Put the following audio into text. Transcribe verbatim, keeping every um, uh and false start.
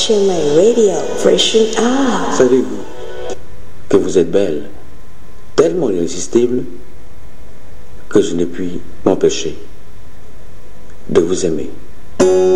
Freshen My Radio, freshen up. Savez-vous que vous êtes belle, tellement irrésistible, que je ne puis m'empêcher de vous aimer.